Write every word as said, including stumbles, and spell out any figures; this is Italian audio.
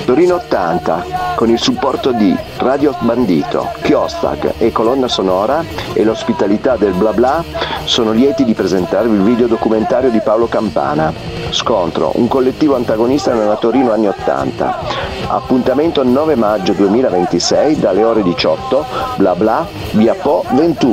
Torino ottanta, con il supporto di Radio Bandito, Chiostag e colonna sonora e l'ospitalità del Bla Bla, sono lieti di presentarvi il videodocumentario di Paolo Campana. Scontro, un collettivo antagonista nella Torino anni ottanta. Appuntamento nove maggio duemilaventisei dalle ore diciotto, Bla Bla, via Po ventuno.